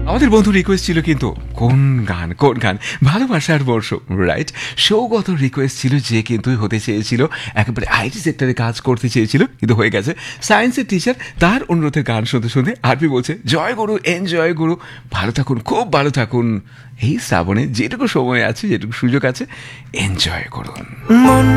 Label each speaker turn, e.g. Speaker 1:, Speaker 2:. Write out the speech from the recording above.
Speaker 1: আমাদের বন্ধু রিকোয়েস্ট ছিল কিন্তু কোন গান ভালোবাসার বর্ষ, রাইট? সৌগত রিকোয়েস্ট ছিল, যে কিন্তু হতে চেয়েছিল একেবারে আইটি সেক্টরে কাজ করতে চেয়েছিল, কিন্তু হয়ে গেছে সায়েন্সের টিচার। তার অনুরোধের গান শুনতে শুনতে আরপি বলছে জয় গুরু, এনজয় গুরু, ভালো থাকুন, খুব ভালো থাকুন, এই শ্রাবণে যেটুকু সময় আছে, যেটুকু সুযোগ আছে, এনজয় করুন।